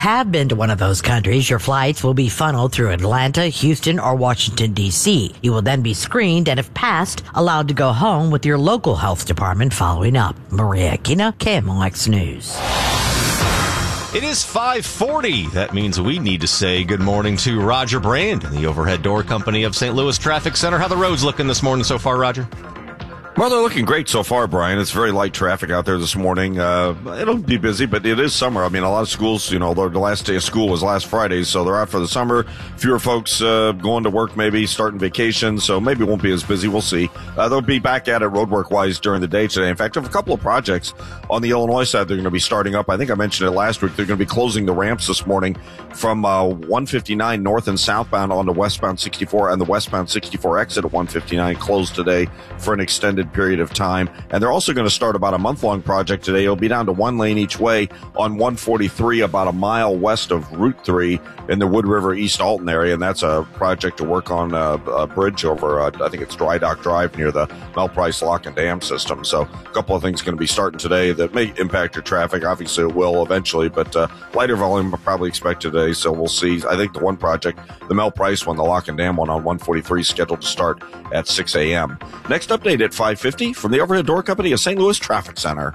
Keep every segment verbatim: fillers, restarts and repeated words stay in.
have been to one of those countries, your flights will be funneled through Atlanta, Houston, or Washington, D C. You will then be screened and, if passed, allowed to go home with your local health department following up. Maria Aquina, K M O X News. It is five forty. That means we need to say good morning to Roger Brand, the Overhead Door Company of Saint Louis Traffic Center. How the roads looking this morning so far, Roger? Well, they're looking great so far, Brian. It's very light traffic out there this morning. Uh, it'll be busy, but it is summer. I mean, a lot of schools, you know, the last day of school was last Friday, so they're out for the summer. Fewer folks uh, going to work, maybe starting vacation, so maybe it won't be as busy. We'll see. Uh, they'll be back at it roadwork-wise during the day today. In fact, I have a couple of projects on the Illinois side they're going to be starting up. I think I mentioned it last week. They're going to be closing the ramps this morning from uh, one fifty-nine north and southbound onto westbound sixty-four, and the westbound sixty-four exit at one fifty-nine closed today for an extended period of time. And they're also going to start about a month-long project today. It'll be down to one lane each way on one forty-three, about a mile west of Route three in the Wood River East Alton area. And that's a project to work on a, a bridge over, uh, I think it's Dry Dock Drive near the Mel Price Lock and Dam system. So a couple of things going to be starting today that may impact your traffic. Obviously, it will eventually, but uh, lighter volume probably expected today. So we'll see. I think the one project, the Mel Price one, the Lock and Dam one on one forty-three, is scheduled to start at six a.m. Next update at five fifty from the Overhead Door Company of Saint Louis Traffic Center.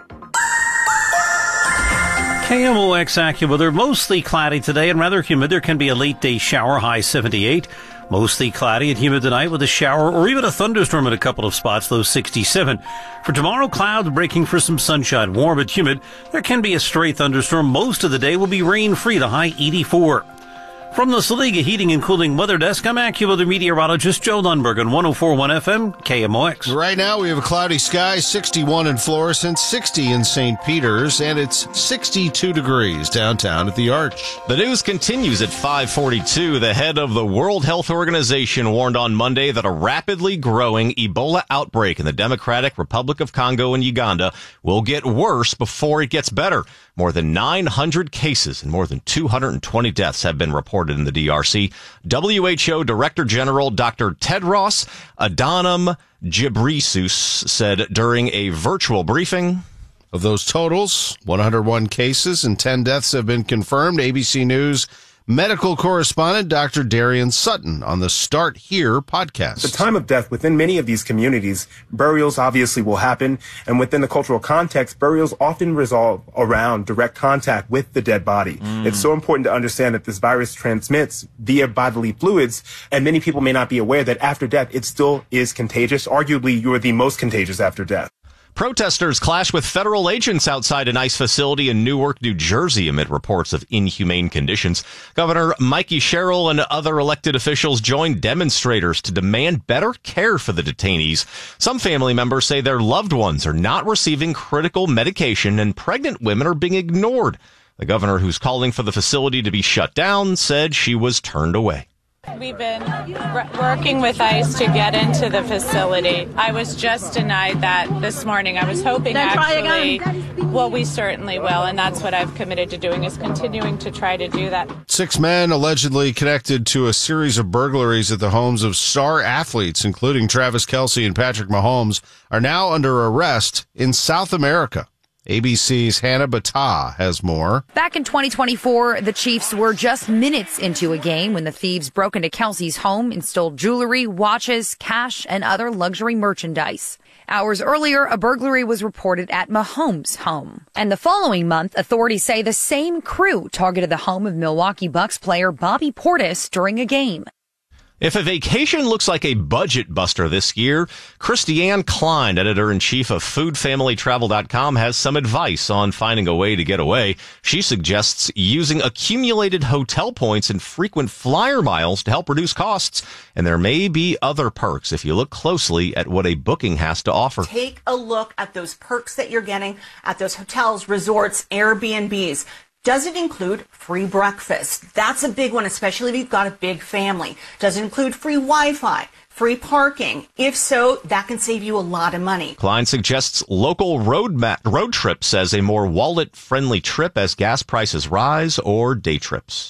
K M O X AccuWeather, mostly cloudy today and rather humid. There can be a late day shower, high seventy-eight. Mostly cloudy and humid tonight with a shower or even a thunderstorm at a couple of spots, low sixty-seven. For tomorrow, clouds breaking for some sunshine, warm but humid. There can be a stray thunderstorm. Most of the day will be rain-free, the high eighty-four. From the Saliga Heating and Cooling Weather Desk, I'm AccuWeather meteorologist Joe Lundberg on one oh four point one F M, K M O X. Right now we have a cloudy sky, sixty-one in Florissant, sixty in Saint Peter's, and it's sixty-two degrees downtown at the Arch. The news continues at five forty-two. The head of the World Health Organization warned on Monday that a rapidly growing Ebola outbreak in the Democratic Republic of Congo and Uganda will get worse before it gets better. More than nine hundred cases and more than two hundred twenty deaths have been reported in the D R C. W H O Director General Doctor Tedros Adhanom Ghebreyesus said during a virtual briefing, of those totals, one hundred one cases and ten deaths have been confirmed. A B C News medical correspondent Doctor Darian Sutton on the Start Here podcast. The time of death within many of these communities, burials obviously will happen, and within the cultural context, burials often resolve around direct contact with the dead body. Mm. It's so important to understand that this virus transmits via bodily fluids, and many people may not be aware that after death, it still is contagious. Arguably, you're the most contagious after death. Protesters clash with federal agents outside an ICE facility in Newark, New Jersey, amid reports of inhumane conditions. Governor Mikey Sherrill and other elected officials joined demonstrators to demand better care for the detainees. Some family members say their loved ones are not receiving critical medication and pregnant women are being ignored. The governor, who's calling for the facility to be shut down, said she was turned away. We've been r- working with ICE to get into the facility. I was just denied that this morning. I was hoping then actually, well, we certainly will, and that's what I've committed to doing, is continuing to try to do that. Six men allegedly connected to a series of burglaries at the homes of star athletes, including Travis Kelce and Patrick Mahomes, are now under arrest in South America. A B C's Hannah Battah has more. Back in twenty twenty-four, the Chiefs were just minutes into a game when the thieves broke into Kelce's home and stole jewelry, watches, cash, and other luxury merchandise. Hours earlier, a burglary was reported at Mahomes' home. And the following month, authorities say the same crew targeted the home of Milwaukee Bucks player Bobby Portis during a game. If a vacation looks like a budget buster this year, Christiane Klein, editor-in-chief of food family travel dot com, has some advice on finding a way to get away. She suggests using accumulated hotel points and frequent flyer miles to help reduce costs. And there may be other perks if you look closely at what a booking has to offer. Take a look at those perks that you're getting at those hotels, resorts, Airbnbs. Does it include free breakfast? That's a big one, especially if you've got a big family. Does it include free Wi-Fi, free parking? If so, that can save you a lot of money. Klein suggests local road ma- road trips as a more wallet-friendly trip as gas prices rise, or day trips.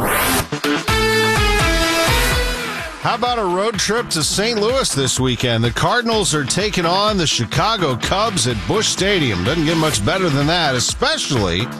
How about a road trip to Saint Louis this weekend? The Cardinals are taking on the Chicago Cubs at Busch Stadium. Doesn't get much better than that, especially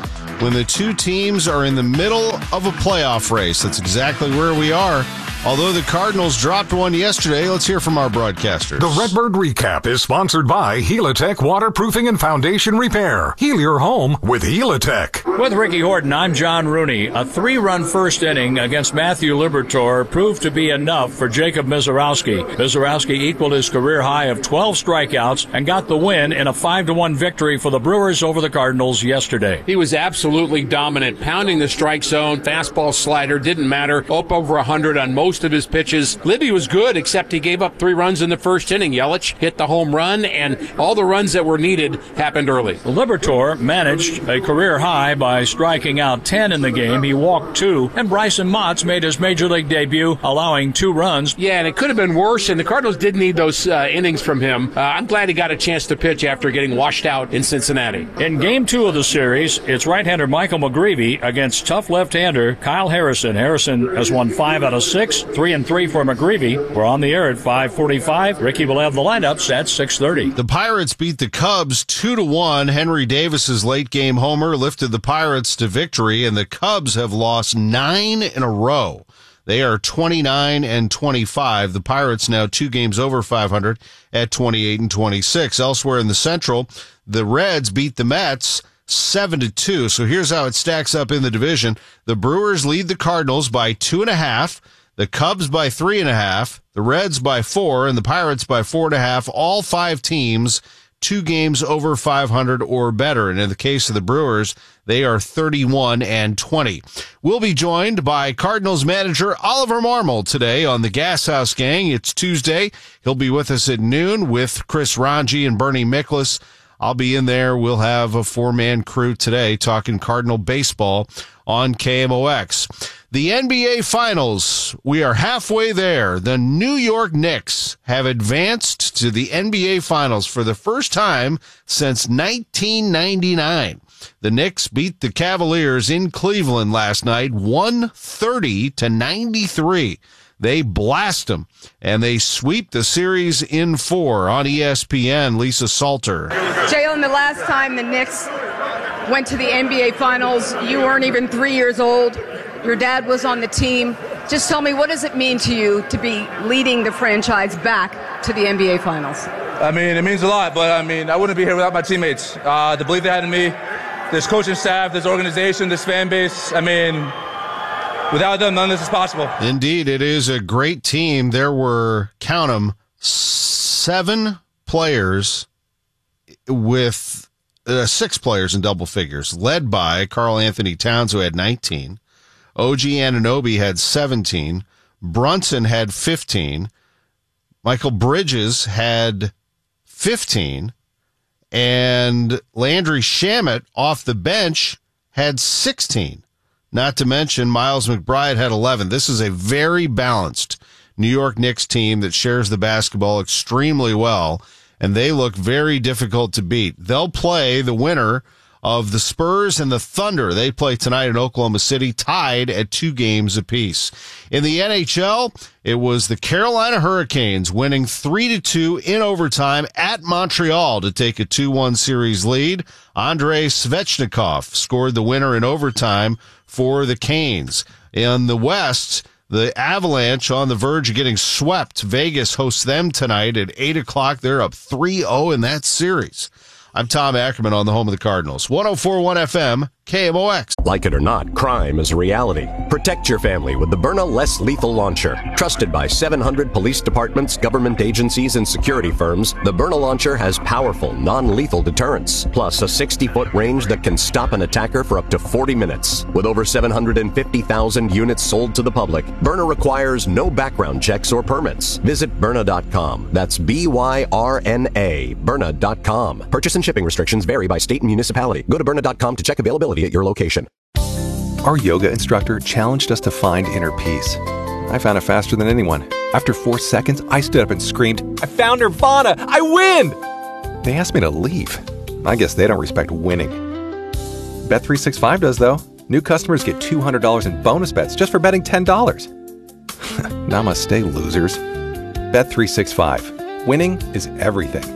when the two teams are in the middle of a playoff race. That's exactly where we are. Although the Cardinals dropped one yesterday, let's hear from our broadcasters. The Redbird Recap is sponsored by Helitech Waterproofing and Foundation Repair. Heal your home with Helitech. With Ricky Horton, I'm John Rooney. A three-run first inning against Matthew Liberatore proved to be enough for Jacob Mizorowski. Mizorowski equaled his career high of twelve strikeouts and got the win in a five to one victory for the Brewers over the Cardinals yesterday. He was absolutely dominant, pounding the strike zone, fastball, slider, didn't matter, up over one hundred on most of his pitches. Libby was good, except he gave up three runs in the first inning. Yelich hit the home run, and all the runs that were needed happened early. Liberatore managed a career high by striking out ten in the game. He walked two, and Bryson Motts made his major league debut, allowing two runs. Yeah, and it could have been worse, and the Cardinals did need those uh, innings from him. Uh, I'm glad he got a chance to pitch after getting washed out in Cincinnati. In game two of the series, it's right-hander Michael McGreevy against tough left-hander Kyle Harrison. Harrison has won five out of six. Three and three for McGreevy. We're on the air at five forty-five. Ricky will have the lineups at six thirty. The Pirates beat the Cubs two to one. Henry Davis's late game homer lifted the Pirates to victory, and the Cubs have lost nine in a row. They are twenty-nine and twenty-five. The Pirates now two games over five hundred at twenty-eight and twenty-six. Elsewhere in the Central, the Reds beat the Mets seven to two. So here's how it stacks up in the division. The Brewers lead the Cardinals by two and a half. The Cubs by three and a half, the Reds by four, and the Pirates by four and a half. All five teams, two games over five hundred or better. And in the case of the Brewers, they are thirty-one and twenty. We'll be joined by Cardinals manager Oliver Marmol today on the Gas House Gang. It's Tuesday. He'll be with us at noon with Chris Ranji and Bernie Miklasz. I'll be in there. We'll have a four-man crew today talking Cardinal baseball on K M O X. The N B A Finals, we are halfway there. The New York Knicks have advanced to the N B A Finals for the first time since nineteen ninety-nine. The Knicks beat the Cavaliers in Cleveland last night, one thirty to ninety-three. They blast them, and they sweep the series in four on E S P N. Lisa Salter. Jalen, the last time the Knicks went to the N B A Finals, you weren't even three years old. Your dad was on the team. Just tell me, what does it mean to you to be leading the franchise back to the N B A Finals? I mean, it means a lot, but I mean, I wouldn't be here without my teammates. Uh, the belief they had in me, this coaching staff, this organization, this fan base, I mean, without them, none of this is possible. Indeed, it is a great team. There were, count them, seven players with uh, six players in double figures, led by Karl Anthony Towns, who had nineteen. O G Anunoby had seventeen. Brunson had fifteen. Michael Bridges had fifteen. And Landry Shamet off the bench had sixteen. Not to mention Miles McBride had eleven. This is a very balanced New York Knicks team that shares the basketball extremely well, and they look very difficult to beat. They'll play the winner of the Spurs and the Thunder. They play tonight in Oklahoma City, tied at two games apiece. In the N H L, it was the Carolina Hurricanes winning three to two in overtime at Montreal to take a two one series lead. Andrei Svechnikov scored the winner in overtime for the Canes. In the West, the Avalanche on the verge of getting swept. Vegas hosts them tonight at eight o'clock. They're up three oh in that series. I'm Tom Ackerman on the home of the Cardinals. one oh four point one F M, K M O X. Like it or not, crime is a reality. Protect your family with the Byrna Less Lethal Launcher. Trusted by seven hundred police departments, government agencies, and security firms, the Byrna Launcher has powerful, non-lethal deterrence, plus a sixty-foot range that can stop an attacker for up to forty minutes. With over seven hundred fifty thousand units sold to the public, Byrna requires no background checks or permits. Visit Byrna dot com. That's B Y R N A, Byrna dot com. Purchase and shipping restrictions vary by state and municipality. Go to Byrna dot com to check availability at your location. Our yoga instructor challenged us to find inner peace. I found it faster than anyone. After four seconds, I stood up and screamed, "I found Nirvana! I win!" They asked me to leave. I guess they don't respect winning. Bet three sixty-five does, though. New customers get two hundred dollars in bonus bets just for betting ten dollars. Namaste, losers. Bet three sixty-five. Winning is everything.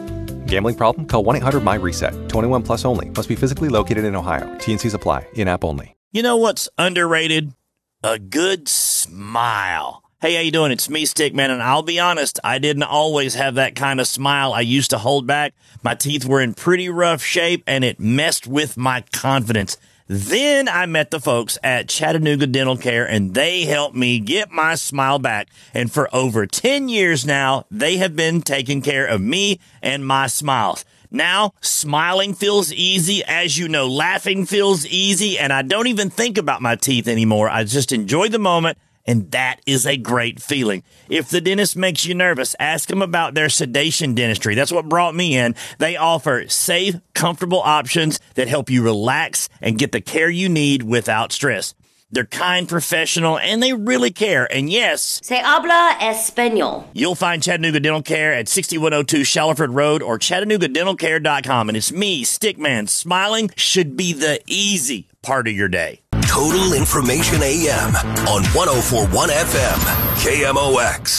Gambling problem? Call one eight hundred M Y reset. twenty-one plus only. Must be physically located in Ohio. T N Cs apply. In-app only. You know what's underrated? A good smile. Hey, how you doing? It's me, Stickman, and I'll be honest, I didn't always have that kind of smile. I used to hold back. My teeth were in pretty rough shape, and it messed with my confidence. Then I met the folks at Chattanooga Dental Care, and they helped me get my smile back. And for over ten years now, they have been taking care of me and my smiles. Now, smiling feels easy. As you know, laughing feels easy, and I don't even think about my teeth anymore. I just enjoy the moment. And that is a great feeling. If the dentist makes you nervous, ask them about their sedation dentistry. That's what brought me in. They offer safe, comfortable options that help you relax and get the care you need without stress. They're kind, professional, and they really care. And yes, Se habla español. You'll find Chattanooga Dental Care at sixty-one oh two Shallowford Road or chattanooga dental care dot com. And it's me, Stickman. Smiling should be the easy part of your day. Total Information A M on one oh four point one F M, K M O X.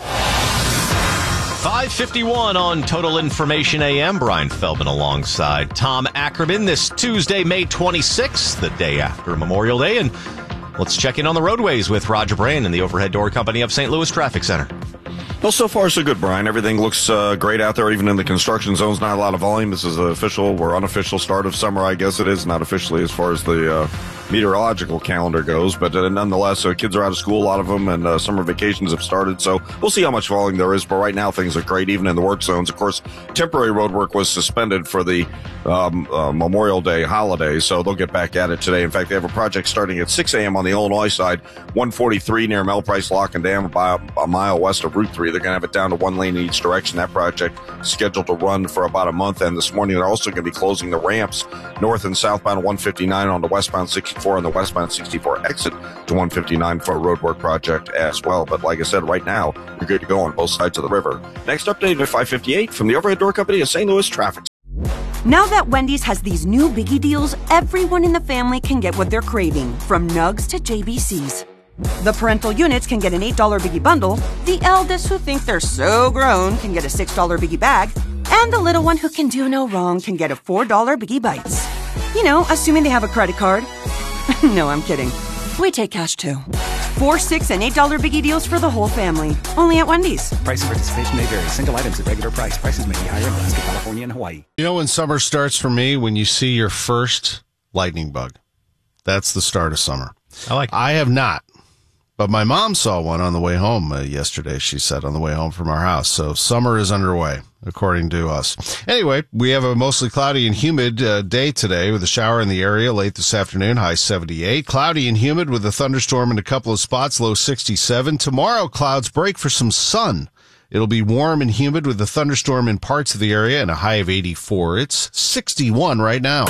five fifty-one on Total Information A M. Brian Feldman alongside Tom Ackerman this Tuesday, May twenty-sixth, the day after Memorial Day. And let's check in on the roadways with Roger Brand and the Overhead Door Company of Saint Louis Traffic Center. Well, so far so good, Brian. Everything looks uh, great out there, even in the construction zones. Not a lot of volume. This is the official or unofficial start of summer, I guess it is. Not officially as far as the uh, meteorological calendar goes, but uh, nonetheless, uh, kids are out of school, a lot of them, and uh, summer vacations have started. So we'll see how much volume there is. But right now, things are great, even in the work zones. Of course, temporary road work was suspended for the um, uh, Memorial Day holiday, so they'll get back at it today. In fact, they have a project starting at six a.m. on the Illinois side, one forty-three near Mel Price Lock and Dam, about a mile west of Route three. They're going to have it down to one lane in each direction. That project scheduled to run for about a month, and this morning they're also going to be closing the ramps north and southbound one fifty-nine on the westbound sixty-four and the westbound sixty-four exit to one fifty-nine for a roadwork project as well. But like I said, right now you're good to go on both sides of the river. Next update at five fifty-eight from the Overhead Door Company of Saint Louis Traffic. Now that Wendy's has these new biggie deals, everyone in the family can get what they're craving, from nugs to J B Cs. The parental units can get an eight dollar biggie bundle, the eldest who think they're so grown can get a six dollar biggie bag, and the little one who can do no wrong can get a four dollar biggie bites. You know, assuming they have a credit card. No, I'm kidding. We take cash too. Four, six, and eight dollar biggie deals for the whole family. Only at Wendy's. Price and participation may vary. Single items at regular price. Prices may be higher in Alaska, California, and Hawaii. You know when summer starts for me? When you see your first lightning bug. That's the start of summer. I like it. I have not. But my mom saw one on the way home uh, yesterday, she said, on the way home from our house. So summer is underway, according to us. Anyway, we have a mostly cloudy and humid uh, day today with a shower in the area late this afternoon, high seventy-eight. Cloudy and humid with a thunderstorm in a couple of spots, low sixty-seven. Tomorrow, clouds break for some sun. It'll be warm and humid with a thunderstorm in parts of the area and a high of eighty-four. It's sixty-one right now.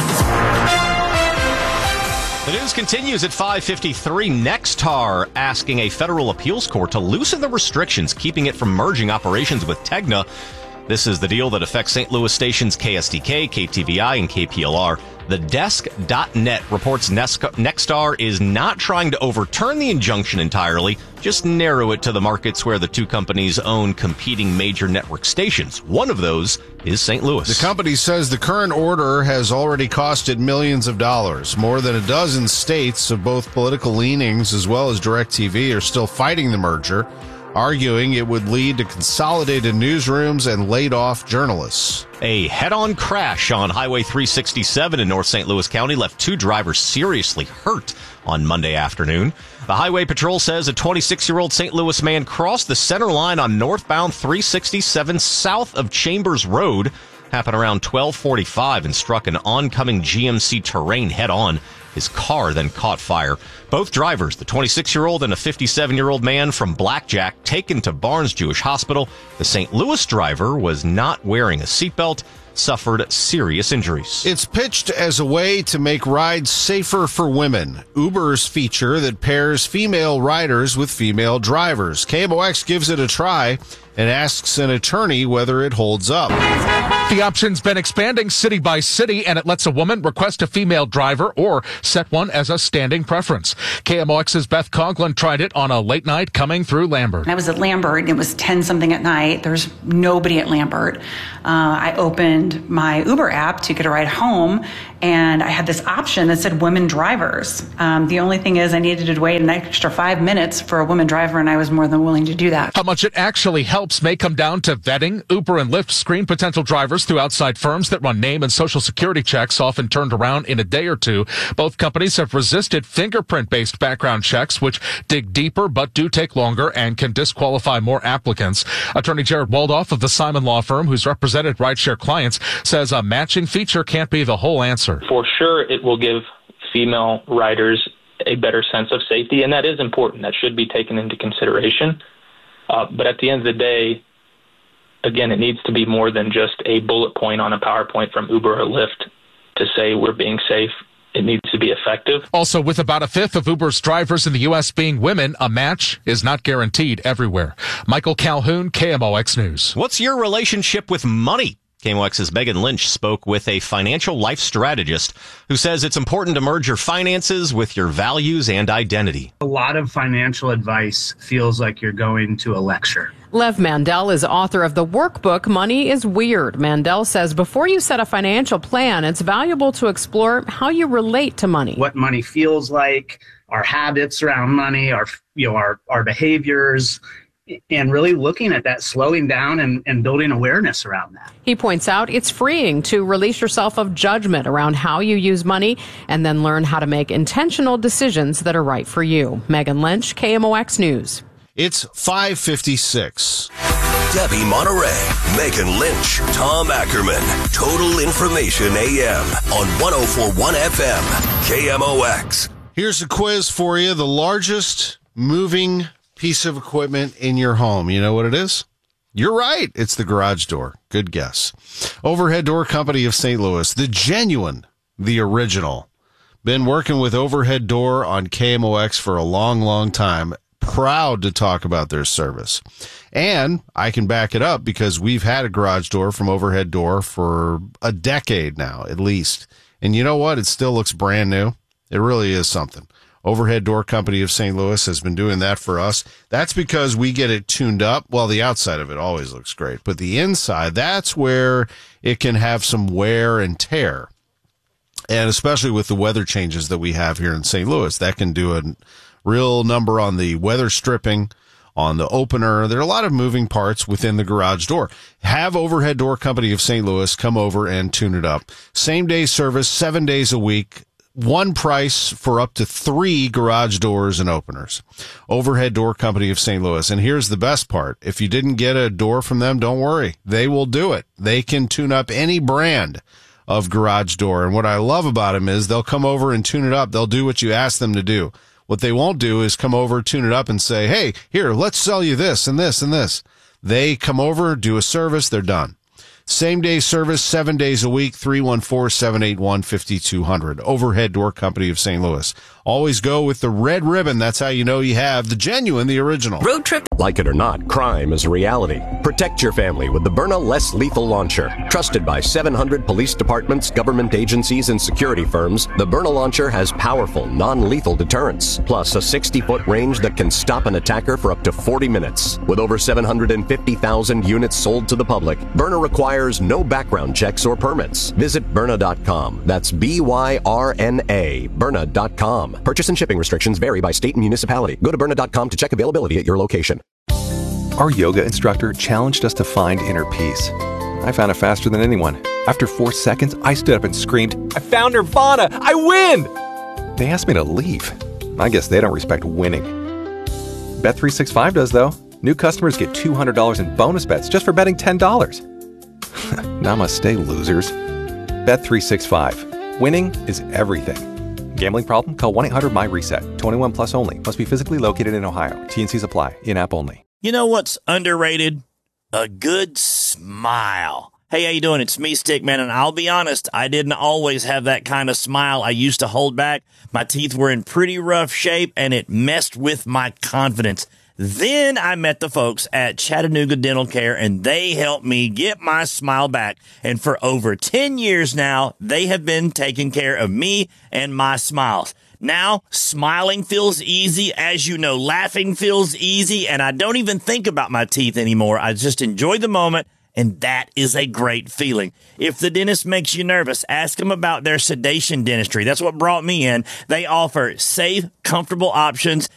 The news continues at five fifty-three. Nextar asking a federal appeals court to loosen the restrictions keeping it from merging operations with Tegna. This is the deal that affects Saint Louis stations K S D K, K T V I, and K P L R. The desk dot net reports Nextar is not trying to overturn the injunction entirely, just narrow it to the markets where the two companies own competing major network stations. One of those is Saint Louis. The company says the current order has already costed millions of dollars. More than a dozen states of both political leanings as well as DirecTV are still fighting the merger, arguing it would lead to consolidated newsrooms and laid-off journalists. A head-on crash on Highway three sixty-seven in North Saint Louis County left two drivers seriously hurt on Monday afternoon. The Highway Patrol says a twenty-six-year-old Saint Louis man crossed the center line on northbound three sixty-seven south of Chambers Road. Happened around twelve forty-five and struck an oncoming G M C Terrain head-on. His car then caught fire. Both drivers, the twenty-six-year-old and a fifty-seven-year-old man from Blackjack, taken to Barnes Jewish Hospital. The Saint Louis driver was not wearing a seatbelt, suffered serious injuries. It's pitched as a way to make rides safer for women. Uber's feature that pairs female riders with female drivers. K M O X gives it a try and asks an attorney whether it holds up. The option's been expanding city by city, and it lets a woman request a female driver or set one as a standing preference. K M O X's Beth Coughlin tried it on a late night coming through Lambert. I was at Lambert, and it was ten something at night. There's nobody at Lambert. Uh, I opened my Uber app to get a ride home, and I had this option that said women drivers. Um, the only thing is I needed to wait an extra five minutes for a woman driver, and I was more than willing to do that. How much it actually helps may come down to vetting. Uber and Lyft screen potential drivers through outside firms that run name and social security checks, often turned around in a day or two. Both companies have resisted fingerprint-based background checks, which dig deeper but do take longer and can disqualify more applicants. Attorney Jared Waldoff of the Simon Law Firm, who's represented rideshare clients, says a matching feature can't be the whole answer. For sure, it will give female riders a better sense of safety, and that is important. That should be taken into consideration. Uh, but at the end of the day, again, it needs to be more than just a bullet point on a PowerPoint from Uber or Lyft to say we're being safe. It needs to be effective. Also, with about a fifth of Uber's drivers in the U S being women, a match is not guaranteed everywhere. Michael Calhoun, K M O X News. What's your relationship with money? K M O X's Megan Lynch spoke with a financial life strategist who says it's important to merge your finances with your values and identity. A lot of financial advice feels like you're going to a lecture. Lev Mandel is author of the workbook, Money is Weird. Mandel says before you set a financial plan, it's valuable to explore how you relate to money. What money feels like, our habits around money, our, you know, our, our behaviors, and really looking at that, slowing down and, and building awareness around that. He points out it's freeing to release yourself of judgment around how you use money and then learn how to make intentional decisions that are right for you. Megan Lynch, K M O X News. It's five fifty-six. Debbie Monterey, Megan Lynch, Tom Ackerman. Total Information A M on one oh four point one F M, K M O X. Here's a quiz for you. The largest moving piece of equipment in your home. You know what it is? You're right. It's the garage door. Good guess. Overhead Door Company of Saint Louis. The genuine, the original. Been working with Overhead Door on K M O X for a long, long time. Proud to talk about their service. And I can back it up because we've had a garage door from Overhead Door for a decade now, at least. And you know what? It still looks brand new. It really is something. Overhead Door Company of Saint Louis has been doing that for us. That's because we get it tuned up. Well, the outside of it always looks great, but the inside, that's where it can have some wear and tear. And especially with the weather changes that we have here in Saint Louis, that can do a real number on the weather stripping, on the opener. There are a lot of moving parts within the garage door. Have Overhead Door Company of Saint Louis come over and tune it up. Same day service, seven days a week. One price for up to three garage doors and openers. Overhead Door Company of Saint Louis. And here's the best part. If you didn't get a door from them, don't worry. They will do it. They can tune up any brand of garage door. And what I love about them is they'll come over and tune it up. They'll do what you ask them to do. What they won't do is come over, tune it up, and say, hey, here, let's sell you this and this and this. They come over, do a service, they're done. Same day service, seven days a week, three one four, seven eight one, five two zero zero. Overhead Door Company of Saint Louis. Always go with the red ribbon. That's how you know you have the genuine, the original. Road trip. Like it or not, crime is a reality. Protect your family with the Byrna Less Lethal Launcher. Trusted by seven hundred police departments, government agencies, and security firms, the Byrna Launcher has powerful, non-lethal deterrence, plus a sixty-foot range that can stop an attacker for up to forty minutes. With over seven hundred fifty thousand units sold to the public, Byrna requires no background checks or permits. Visit Byrna dot com. That's B Y R N A, Byrna dot com. Purchase and shipping restrictions vary by state and municipality. Go to Byrna dot com to check availability at your location. Our yoga instructor challenged us to find inner peace. I found it faster than anyone. After four seconds, I stood up and screamed, I found Nirvana! I win! They asked me to leave. I guess they don't respect winning. Bet three sixty-five does, though. New customers get two hundred dollars in bonus bets just for betting ten dollars. Namaste, losers. Bet three sixty-five. Winning is everything. Gambling problem? Call one eight hundred my reset. twenty-one plus only. Must be physically located in Ohio. T N Cs apply. In-app only. You know what's underrated? A good smile. Hey, how you doing? It's me, Stickman, and I'll be honest, I didn't always have that kind of smile. I used to hold back. My teeth were in pretty rough shape, and it messed with my confidence. Then I met the folks at Chattanooga Dental Care, and they helped me get my smile back. And for over ten years now, they have been taking care of me and my smiles. Now, smiling feels easy. As you know, laughing feels easy, and I don't even think about my teeth anymore. I just enjoy the moment. And that is a great feeling. If the dentist makes you nervous, ask them about their sedation dentistry. That's what brought me in. They offer safe, comfortable options